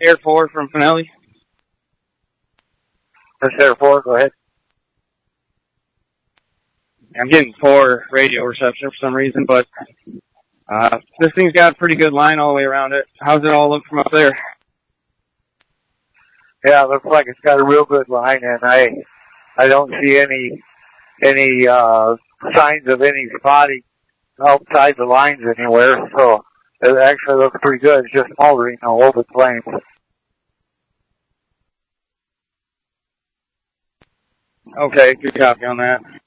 Air 4 from Finelli. This Air 4, go ahead. I'm getting poor radio reception for some reason, but this thing's got a pretty good line all the way around it. How's it all look from up there? Yeah, it looks like it's got a real good line, and I don't see any signs of any spotting outside the lines anywhere, so it actually looks pretty good. It's just smoldering all over the planes. Okay, good copy on that.